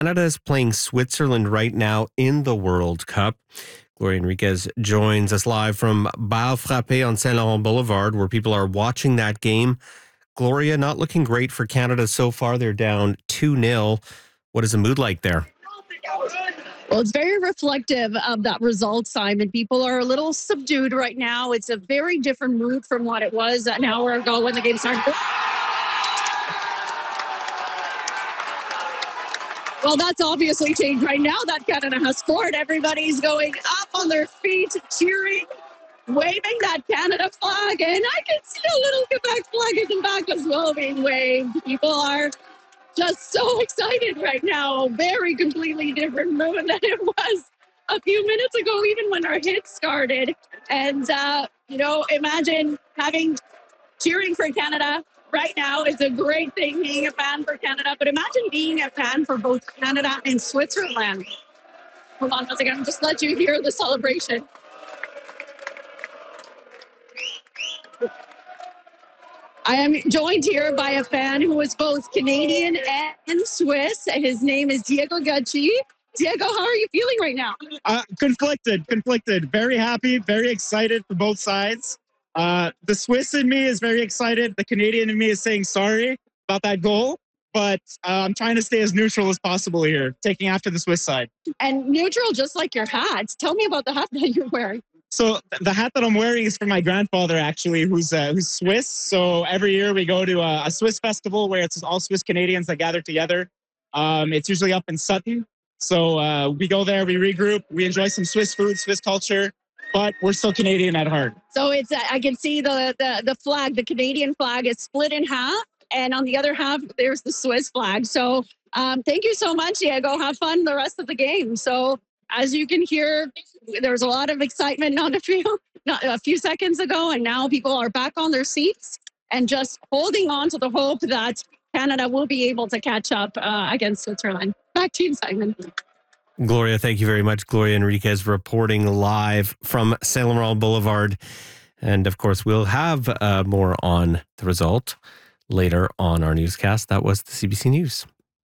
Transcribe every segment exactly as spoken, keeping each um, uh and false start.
Canada is playing Switzerland right now in the World Cup. Gloria Enriquez joins us live from Bal Frappé on Saint Laurent Boulevard, where people are watching that game. Gloria, not looking great for Canada so far. They're down two nil. What is the mood like there? Well, it's very reflective of that result, Simon. People are a little subdued right now. It's a very different mood from what it was an hour ago when the game started. Well, that's obviously changed right now that Canada has scored. Everybody's going up on their feet, cheering, waving that Canada flag. And I can see a little Quebec flag in the back as well being waved. People are just so excited right now. Very completely different mood than it was a few minutes ago, even when our hit started. And, uh, you know, imagine having cheering for Canada right now is a great thing, being a fan for Canada. But imagine being a fan for both Canada and Switzerland. Hold on one second. I'll just let you hear the celebration. I am joined here by a fan who is both Canadian and Swiss. His name is Diego Gacci. Diego, how are you feeling right now? Uh, conflicted, conflicted. Very happy, very excited for both sides. Uh, the Swiss in me is very excited. The Canadian in me is saying sorry about that goal. But uh, I'm trying to stay as neutral as possible here, taking after the Swiss side. And neutral, just like your hat. Tell me about the hat that you're wearing. So the hat that I'm wearing is from my grandfather, actually, who's uh, who's Swiss. So every year we go to a, a Swiss festival where it's all Swiss Canadians that gather together. Um, it's usually up in Sutton. So uh, we go there, we regroup, we enjoy some Swiss food, Swiss culture, but we're still Canadian at heart. So it's uh, I can see the, the the flag, the Canadian flag is split in half, and on the other half there's the Swiss flag. So um, thank you so much, Diego. Have fun the rest of the game. So as you can hear, there's a lot of excitement not a few not a few seconds ago, and now people are back on their seats and just holding on to the hope that Canada will be able to catch up uh, against Switzerland. Back to you, Simon. Gloria, thank you very much. Gloria Enriquez reporting live from Saint Laurent Boulevard. And of course, we'll have uh, more on the result later on our newscast. That was the C B C News.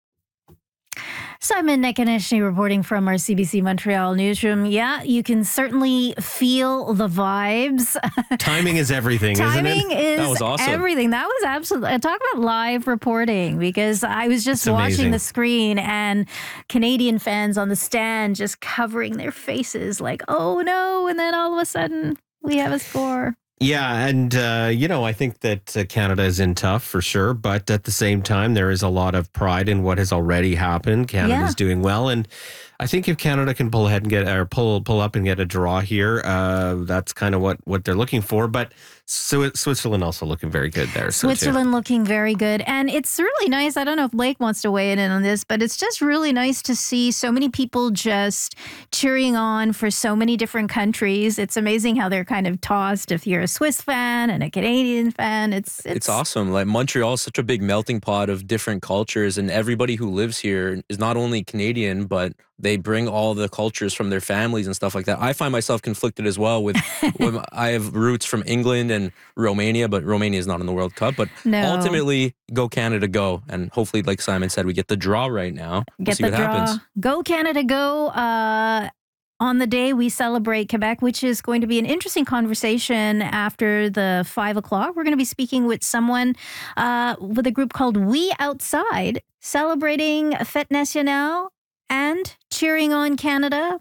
Simon Nekaneshny reporting from our C B C Montreal newsroom. Yeah, you can certainly feel the vibes. Timing is everything, Timing isn't it? is That was awesome. everything. That was absolutely, talk about live reporting, because I was just It's watching amazing. the screen and Canadian fans on the stand just covering their faces like, oh no, and then all of a sudden we have a score. Yeah, and, uh, you know, I think that uh, Canada is in tough for sure, but at the same time, there is a lot of pride in what has already happened. Canada's Yeah. doing well, and I think if Canada can pull ahead and get, or pull pull up and get a draw here, uh, that's kind of what, what they're looking for. But so Switzerland also looking very good there. so too. Switzerland looking very good. And it's really nice. I don't know if Blake wants to weigh in on this, but it's just really nice to see so many people just cheering on for so many different countries. It's amazing how they're kind of tossed if you're a Swiss fan and a Canadian fan. It's it's, It's awesome. Like Montreal is such a big melting pot of different cultures, and everybody who lives here is not only Canadian, but they bring all the cultures from their families and stuff like that. I find myself conflicted as well with when I have roots from England and Romania, but Romania is not in the World Cup. But No. ultimately, go Canada, go. And hopefully, like Simon said, we get the draw right now. We'll Get see the what draw. happens. Go Canada, go. Uh, on the day we celebrate Quebec, which is going to be an interesting conversation after the five o'clock. We're going to be speaking with someone uh, with a group called We Outside, celebrating Fête Nationale and cheering on Canada,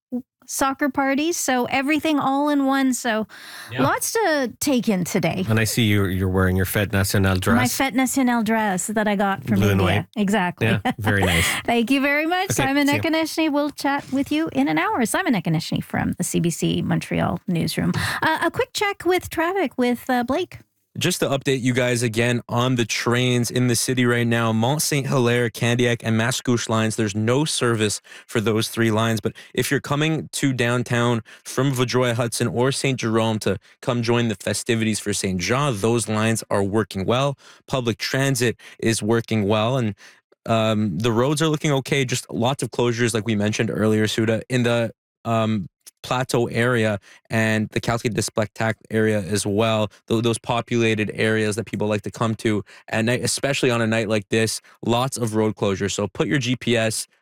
soccer parties. So everything all in one. So Yeah. lots to take in today. And I see you, you're wearing your Fête Nationale dress. My Fête Nationale dress that I got from Blue and India. white. Exactly. Yeah, very nice. Thank you very much, Okay, Simon see you. Nekaneshny. We'll chat with you in an hour. Simon Nekaneshny from the C B C Montreal newsroom. Uh, a quick check with traffic with uh, Blake. Just to update you guys again on the trains in the city right now, Mont Saint Hilaire, Candiac, and Mascouche lines, there's no service for those three lines. But if you're coming to downtown from Vaudreuil Hudson or Saint Jerome to come join the festivities for Saint Jean, those lines are working well. Public transit is working well. And um, the roads are looking okay. Just lots of closures, like we mentioned earlier, Suda, in the um, Plateau area and the Quartier des Spectacles area as well. Th- those populated areas that people like to come to at night, especially on a night like this, lots of road closures. So put your G P S